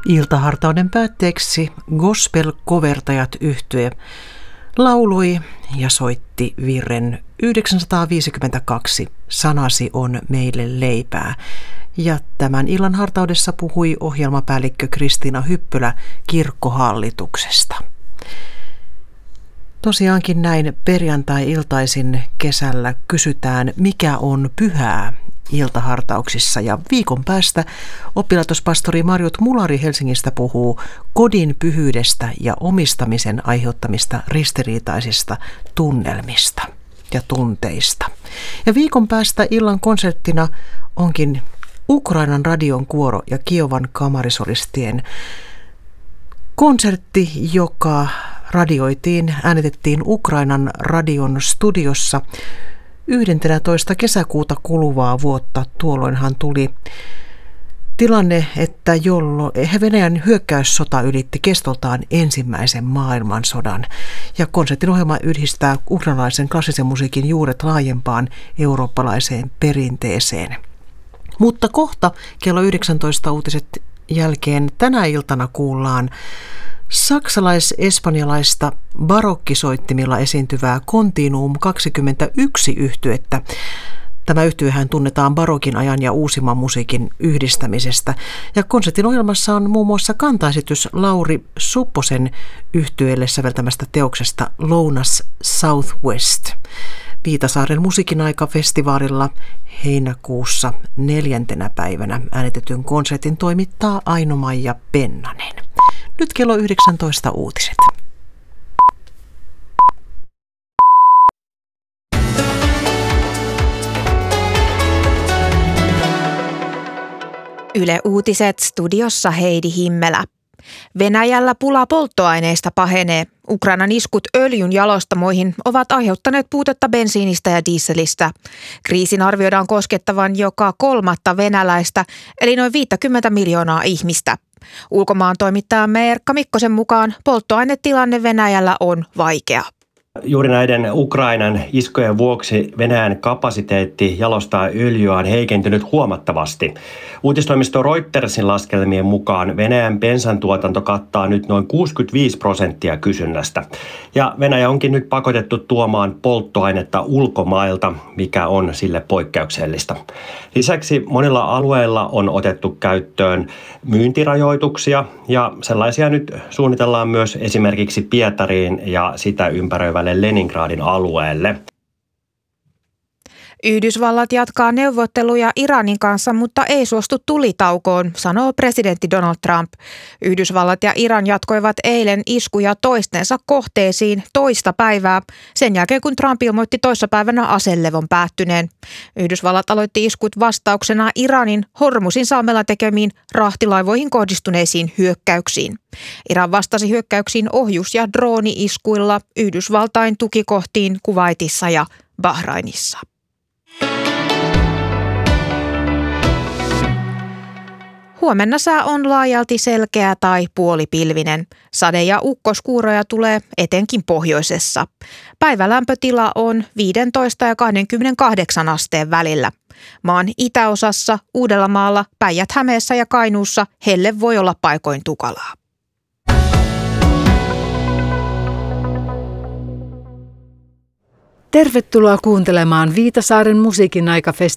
Iltahartauden päätteeksi gospel-kovertajat -yhtye lauloi ja soitti virren 952 Sanasi on meille leipää. Ja tämän illan hartaudessa puhui ohjelmapäällikkö Kristiina Hyppölä kirkkohallituksesta. Tosiaankin näin perjantai-iltaisin kesällä kysytään, mikä on pyhää iltahartauksissa, ja viikon päästä oppilaitospastori Marjut Mulari Helsingistä puhuu kodin pyhyydestä ja omistamisen aiheuttamista ristiriitaisista tunnelmista ja tunteista. Ja viikon päästä illan konserttina onkin Ukrainan radion kuoro ja Kiovan kamarisolistien konsertti, joka äänitettiin Ukrainan radion studiossa 11. kesäkuuta kuluvaa vuotta. Tuolloinhan tuli tilanne, että Venäjän hyökkäyssota ylitti kestoltaan ensimmäisen maailmansodan. Ja konsertin ohjelma yhdistää ukrainalaisen klassisen musiikin juuret laajempaan eurooppalaiseen perinteeseen. Mutta kohta kello 19 uutiset jälkeen tänä iltana kuullaan saksalais-espanjalaista barokkisoittimilla esiintyvää Continuum 21 -yhtyettä. Tämä yhtyehän tunnetaan barokin ajan ja uusimman musiikin yhdistämisestä. Ja konsertin ohjelmassa on muun muassa kantaesitys Lauri Supposen yhtyeelle säveltämästä teoksesta Lounas Southwest. Viitasaaren musiikin aika-festivaalilla heinäkuussa 4. päivänä äänitetyn konsertin toimittaa Aino-Maija Pennanen. Nyt kello 19 uutiset. Yle Uutiset, studiossa Heidi Himmelä. Venäjällä pula polttoaineista pahenee. Ukrainan iskut öljyn jalostamoihin ovat aiheuttaneet puutetta bensiinistä ja dieselistä. Kriisin arvioidaan koskettavan joka 3. venäläistä, eli noin 50 miljoonaa ihmistä. Ulkomaan toimittajamme Erkka Mikkosen mukaan polttoainetilanne Venäjällä on vaikea. Juuri näiden Ukrainan iskujen vuoksi Venäjän kapasiteetti jalostaa öljyä on heikentynyt huomattavasti. Uutistoimisto Reutersin laskelmien mukaan Venäjän bensan tuotanto kattaa nyt noin 65% kysynnästä. Ja Venäjä onkin nyt pakotettu tuomaan polttoainetta ulkomailta, mikä on sille poikkeuksellista. Lisäksi monilla alueilla on otettu käyttöön myyntirajoituksia, ja sellaisia nyt suunnitellaan myös esimerkiksi Pietariin ja sitä ympäröivälle Leningradin alueelle. Yhdysvallat jatkaa neuvotteluja Iranin kanssa, mutta ei suostu tulitaukoon, sanoo presidentti Donald Trump. Yhdysvallat ja Iran jatkoivat eilen iskuja toistensa kohteisiin toista päivää, sen jälkeen kun Trump ilmoitti toissapäivänä aselevon päättyneen. Yhdysvallat aloitti iskut vastauksena Iranin Hormuzin salmella tekemiin rahtilaivoihin kohdistuneisiin hyökkäyksiin. Iran vastasi hyökkäyksiin ohjus- ja drooni-iskuilla Yhdysvaltain tukikohtiin Kuwaitissa ja Bahrainissa. Huomenna sää on laajalti selkeä tai puolipilvinen. Sade- ja ukkoskuuroja tulee etenkin pohjoisessa. Päivälämpötila on 15 ja 28 asteen välillä. Maan itäosassa, Uudellamaalla, Päijät-Hämeessä ja Kainuussa helle voi olla paikoin tukalaa. Tervetuloa kuuntelemaan Viitasaaren musiikin aika-festivaalia.